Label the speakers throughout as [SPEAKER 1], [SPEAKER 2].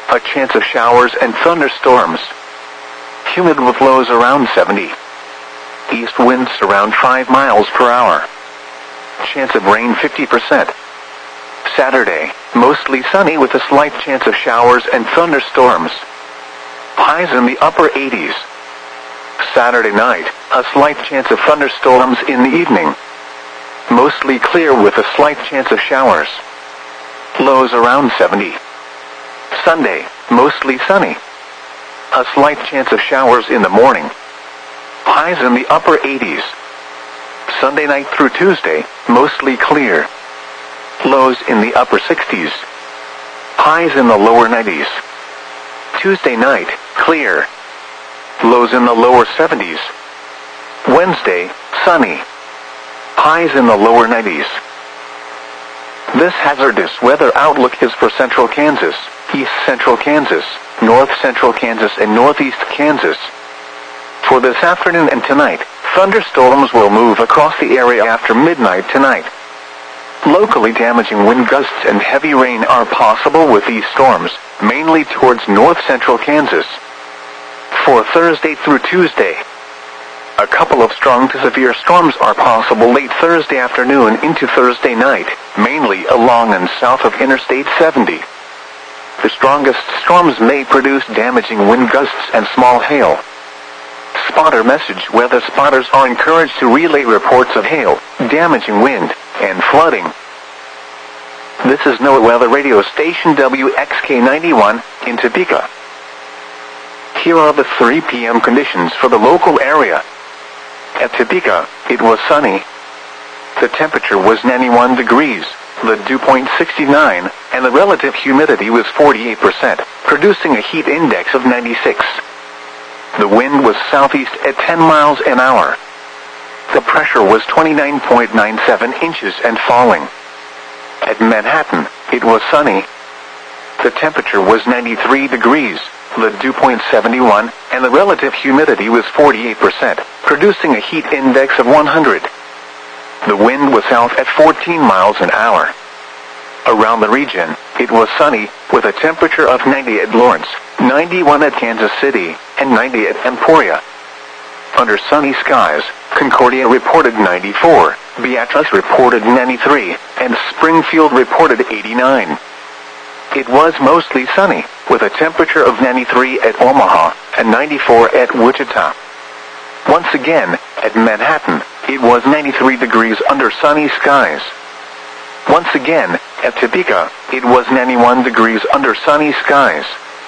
[SPEAKER 1] A chance of showers and thunderstorms. Humid with lows around 70. East winds around 5 miles per hour. Chance of rain 50%. Saturday, mostly sunny with a slight chance of showers and thunderstorms. Highs in the upper 80s. Saturday night, a slight chance of thunderstorms in the evening. Mostly clear with a slight chance of showers. Lows around 70. Sunday, mostly sunny. A slight chance of showers in the morning. Highs in the upper 80s. Sunday night through Tuesday, mostly clear. Lows in the upper 60s. Highs in the lower 90s. Tuesday night, clear. Lows in the lower 70s. Wednesday, sunny. Highs in the lower 90s. This hazardous weather outlook is for central Kansas, east central Kansas, north central Kansas, and northeast Kansas. For this afternoon and tonight, thunderstorms will move across the area after midnight tonight. Locally damaging wind gusts and heavy rain are possible with these storms, mainly towards north central Kansas. For Thursday through Tuesday, a couple of strong to severe storms are possible late Thursday afternoon into Thursday night, mainly along and south of Interstate 70. The strongest storms may produce damaging wind gusts and small hail. Spotter message: weather spotters are encouraged to relay reports of hail, damaging wind, and flooding. This is NOAA Weather Radio Station WXK91 in Topeka. Here are the 3 p.m. conditions for the local area. At Topeka, it was sunny. The temperature was 91 degrees, the dew point 69, and the relative humidity was 48%, producing a heat index of 96. The wind was southeast at 10 miles an hour. The pressure was 29.97 inches and falling. At Manhattan, it was sunny. The temperature was 93 degrees, the dew point 71, and the relative humidity was 48%, producing a heat index of 100. The wind was south at 14 miles an hour. Around the region, it was sunny, with a temperature of 90 at Lawrence, 91 at Kansas City, and 90 at Emporia. Under sunny skies, Concordia reported 94, Beatrice reported 93, and Springfield reported 89. It was mostly sunny, with a temperature of 93 at Omaha and 94 at Wichita. Once again, at Manhattan, it was 93 degrees under sunny skies. Once again, at Topeka, it was 91 degrees under sunny skies.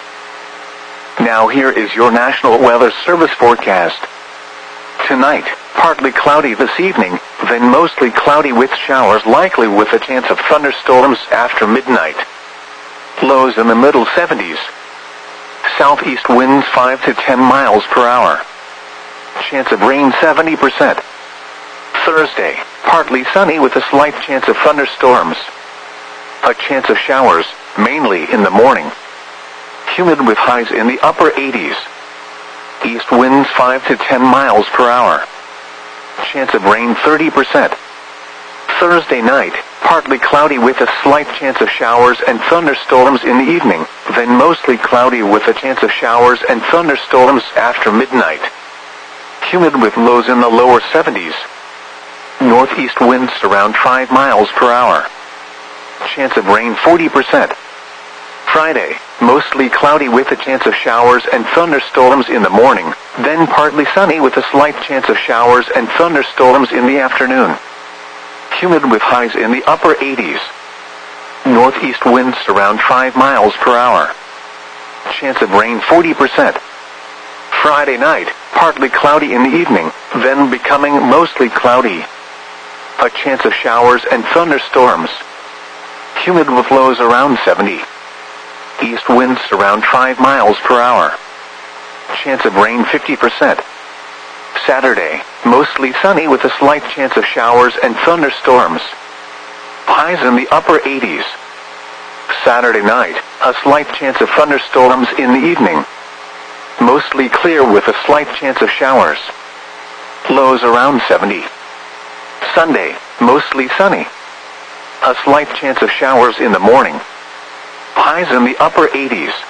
[SPEAKER 1] Now here is your National Weather Service forecast. Tonight, partly cloudy this evening, then mostly cloudy with showers likely with a chance of thunderstorms after midnight. Lows in the middle 70s. Southeast winds 5 to 10 miles per hour. Chance of rain 70%. Thursday, partly sunny with a slight chance of thunderstorms. A chance of showers, mainly in the morning. Humid with highs in the upper 80s. East winds 5 to 10 miles per hour. Chance of rain 30%. Thursday night, partly cloudy with a slight chance of showers and thunderstorms in the evening, then mostly cloudy with a chance of showers and thunderstorms after midnight. Humid with lows in the lower 70s. Northeast winds around 5 miles per hour. Chance of rain 40%. Friday, mostly cloudy with a chance of showers and thunderstorms in the morning, then partly sunny with a slight chance of showers and thunderstorms in the afternoon. Humid with highs in the upper 80s. Northeast winds around 5 miles per hour. Chance of rain 40%. Friday night, partly cloudy in the evening, then becoming mostly cloudy. A chance of showers and thunderstorms. Humid with lows around 70. East winds around 5 miles per hour. Chance of rain 50%. Saturday, mostly sunny with a slight chance of showers and thunderstorms. Highs in the upper 80s. Saturday night, a slight chance of thunderstorms in the evening. Mostly clear with a slight chance of showers. Lows around 70. Sunday, mostly sunny. A slight chance of showers in the morning. Highs in the upper 80s.